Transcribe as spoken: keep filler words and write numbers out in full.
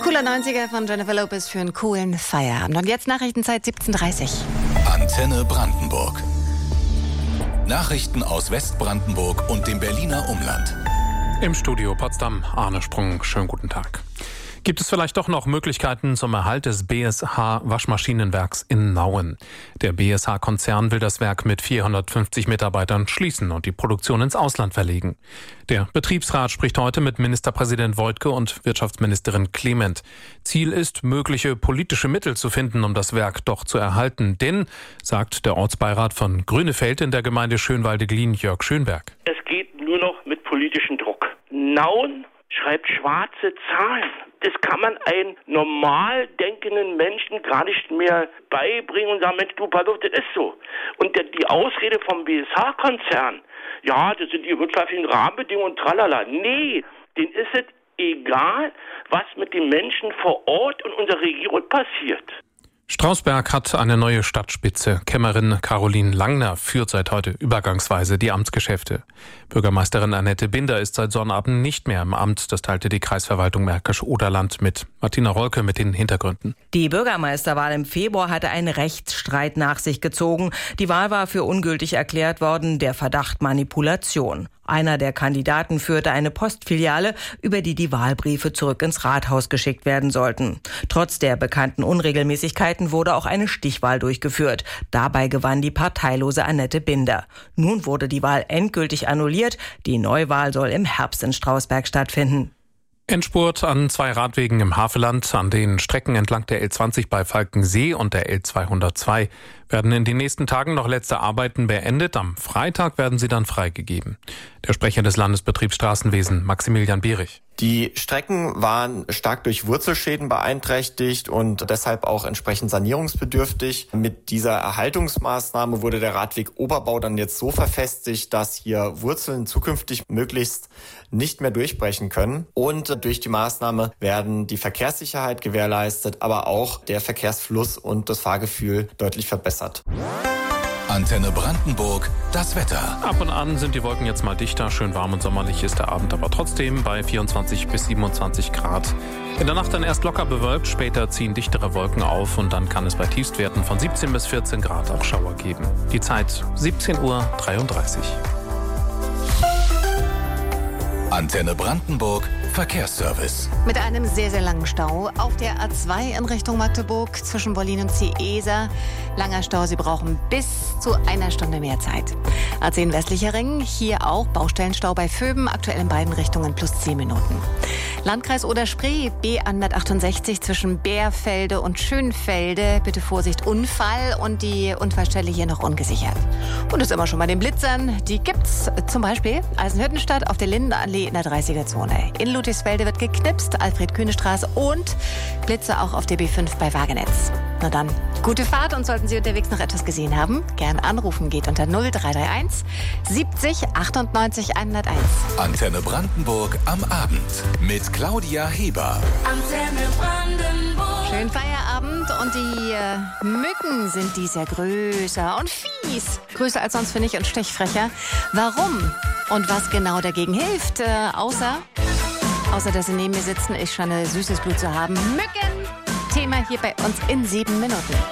Cooler neunziger von Jennifer Lopez für einen coolen Feierabend. Und jetzt Nachrichtenzeit siebzehn Uhr dreißig. Antenne Brandenburg. Nachrichten aus Westbrandenburg und dem Berliner Umland. Im Studio Potsdam, Arne Sprung. Schönen guten Tag. Gibt es vielleicht doch noch Möglichkeiten zum Erhalt des B S H-Waschmaschinenwerks in Nauen? Der B S H-Konzern will das Werk mit vierhundertfünfzig Mitarbeitern schließen und die Produktion ins Ausland verlegen. Der Betriebsrat spricht heute mit Ministerpräsident Woidke und Wirtschaftsministerin Clement. Ziel ist, mögliche politische Mittel zu finden, um das Werk doch zu erhalten. Denn, sagt der Ortsbeirat von Grünefeld in der Gemeinde Schönwalde-Glien, Jörg Schönberg. Es geht nur noch mit politischem Druck. Nauen schreibt schwarze Zahlen. Das kann man einem normal denkenden Menschen gar nicht mehr beibringen und sagen, Mensch, du, pass auf, das ist so. Und der, die Ausrede vom B S H-Konzern, ja, das sind die wirtschaftlichen Rahmenbedingungen, tralala. Nee, denen ist es egal, was mit den Menschen vor Ort und unserer Regierung passiert. Strausberg hat eine neue Stadtspitze. Kämmerin Caroline Langner führt seit heute übergangsweise die Amtsgeschäfte. Bürgermeisterin Annette Binder ist seit Sonnabend nicht mehr im Amt. Das teilte die Kreisverwaltung Märkisch-Oderland mit. Martina Rolke mit den Hintergründen. Die Bürgermeisterwahl im Februar hatte einen Rechtsstreit nach sich gezogen. Die Wahl war für ungültig erklärt worden, der Verdacht Manipulation. Einer der Kandidaten führte eine Postfiliale, über die die Wahlbriefe zurück ins Rathaus geschickt werden sollten. Trotz der bekannten Unregelmäßigkeiten wurde auch eine Stichwahl durchgeführt. Dabei gewann die parteilose Annette Binder. Nun wurde die Wahl endgültig annulliert. Die Neuwahl soll im Herbst in Strausberg stattfinden. Endspurt an zwei Radwegen im Havelland. An den Strecken entlang der L zwanzig bei Falkensee und der L zweihundertzwei werden in den nächsten Tagen noch letzte Arbeiten beendet. Am Freitag werden sie dann freigegeben. Der Sprecher des Landesbetriebsstraßenwesen, Maximilian Bierich. Die Strecken waren stark durch Wurzelschäden beeinträchtigt und deshalb auch entsprechend sanierungsbedürftig. Mit dieser Erhaltungsmaßnahme wurde der Radweg-Oberbau dann jetzt so verfestigt, dass hier Wurzeln zukünftig möglichst nicht mehr durchbrechen können. Und durch die Maßnahme werden die Verkehrssicherheit gewährleistet, aber auch der Verkehrsfluss und das Fahrgefühl deutlich verbessert. Antenne Brandenburg, das Wetter. Ab und an sind die Wolken jetzt mal dichter. Schön warm und sommerlich ist der Abend aber trotzdem bei vierundzwanzig bis siebenundzwanzig Grad. In der Nacht dann erst locker bewölkt, später ziehen dichtere Wolken auf und dann kann es bei Tiefstwerten von siebzehn bis vierzehn Grad auch Schauer geben. Die Zeit siebzehn Uhr dreiunddreißig. Antenne Brandenburg, Verkehrsservice. Mit einem sehr, sehr langen Stau auf der A zwei in Richtung Magdeburg zwischen Berlin und Ciesa. Langer Stau, Sie brauchen bis zu einer Stunde mehr Zeit. A zehn westlicher Ring, hier auch Baustellenstau bei Vöben, aktuell in beiden Richtungen plus zehn Minuten. Landkreis Oder-Spree, B hundertachtundsechzig zwischen Bärfelde und Schönfelde. Bitte Vorsicht, Unfall und die Unfallstelle hier noch ungesichert. Und das immer schon bei den Blitzern. Die gibt's zum Beispiel Eisenhüttenstadt auf der Lindenallee in der dreißiger-Zone. In Ludwigsfelde wird geknipst, Alfred-Kühne-Straße und Blitze auch auf der B fünf bei Wagenetz. Na dann, gute Fahrt und sollten Sie unterwegs noch etwas gesehen haben, gern anrufen geht unter null drei drei eins siebzig achtundneunzig hunderteins. Antenne Brandenburg am Abend mit Claudia Heber. Antenne Brandenburg. Schönen Feierabend und die äh, Mücken sind dies Jahr größer und fies. Größer als sonst, finde ich, und stechfrecher. Warum und was genau dagegen hilft, äh, außer, außer dass sie neben mir sitzen, ich scheine süßes Blut zu haben. Mücken! Thema hier bei uns in sieben Minuten.